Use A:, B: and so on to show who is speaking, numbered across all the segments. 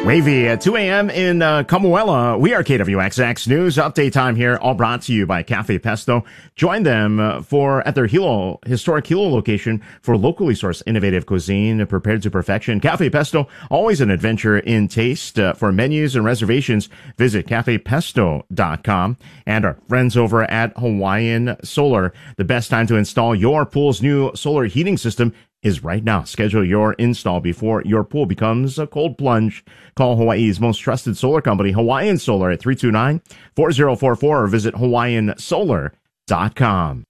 A: Wavy at 2 a.m. in Kamuela. We are KWXX News. Update time here, all brought to you by Cafe Pesto. Join them at their historic Hilo location for locally sourced innovative cuisine prepared to perfection. Cafe Pesto, always an adventure in taste. For menus and reservations, visit cafepesto.com. And our friends over at Hawaiian Solar. The best time to install your pool's new solar heating system is right now. Schedule your install before your pool becomes a cold plunge. Call Hawaii's most trusted solar company, Hawaiian Solar, at 329-4044 or visit hawaiiansolar.com.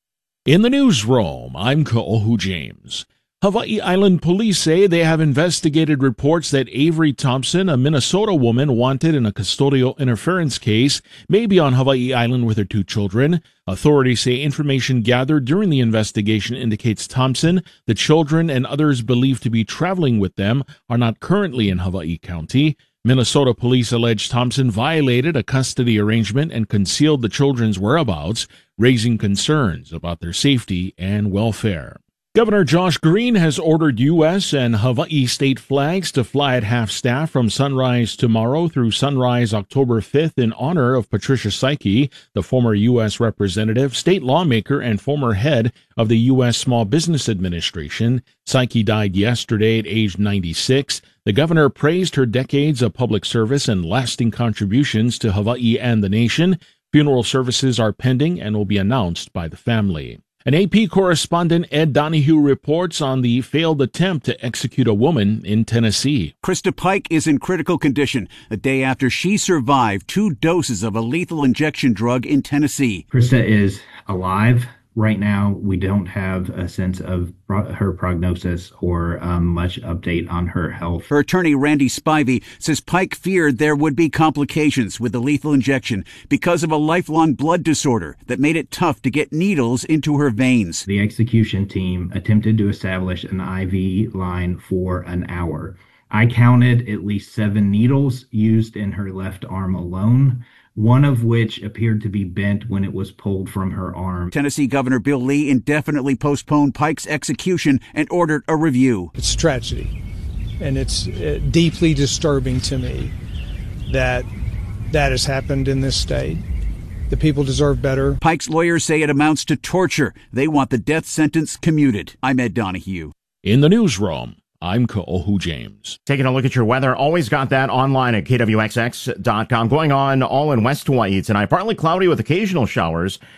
B: In the newsroom, I'm Ka'ohu James. Hawaii Island police say they have investigated reports that Avery Thompson, a Minnesota woman wanted in a custodial interference case, may be on Hawaii Island with her 2 children. Authorities say information gathered during the investigation indicates Thompson, the children, and others believed to be traveling with them are not currently in Hawaii County. Minnesota police allege Thompson violated a custody arrangement and concealed the children's whereabouts, raising concerns about their safety and welfare. Governor Josh Green has ordered U.S. and Hawaii state flags to fly at half-staff from sunrise tomorrow through sunrise October 5th in honor of Patricia Saiki, the former U.S. representative, state lawmaker, and former head of the U.S. Small Business Administration. Saiki died yesterday at age 96. The governor praised her decades of public service and lasting contributions to Hawaii and the nation. Funeral services are pending and will be announced by the family. An AP correspondent, Ed Donahue, reports on the failed attempt to execute a woman in Tennessee.
C: Krista Pike is in critical condition a day after she survived 2 doses of a lethal injection drug in Tennessee.
D: Krista is alive. Right now, we don't have a sense of her prognosis or much update on her health.
C: Her attorney, Randy Spivey, says Pike feared there would be complications with the lethal injection because of a lifelong blood disorder that made it tough to get needles into her veins.
D: The execution team attempted to establish an IV line for an hour. I counted at least 7 needles used in her left arm alone, one of which appeared to be bent when it was pulled from her arm.
C: Tennessee Governor Bill Lee indefinitely postponed Pike's execution and ordered a review.
E: It's a tragedy, and it's deeply disturbing to me that has happened in this state. The people deserve better.
C: Pike's lawyers say it amounts to torture. They want the death sentence commuted. I'm Ed Donahue.
B: In the newsroom, I'm Ka'ohu James.
A: Taking a look at your weather. Always got that online at kwxx.com. Going on all in West Hawaii tonight. Partly cloudy with occasional showers.